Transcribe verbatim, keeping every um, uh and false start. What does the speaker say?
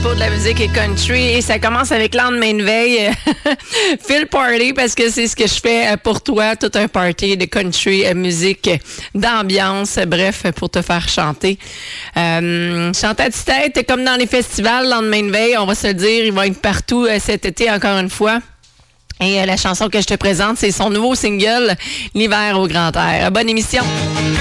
niveau de la musique et country. Et ça commence avec lendemain de veille. Feel party, parce que c'est ce que je fais pour toi. Tout un party de country, musique, d'ambiance. Bref, pour te faire chanter. Euh, chanter à tue-tête, comme dans les festivals, lendemain de veille, on va se le dire, il va être partout euh, cet été, encore une fois. Et euh, la chanson que je te présente, c'est son nouveau single, L'hiver au grand air. Bonne émission!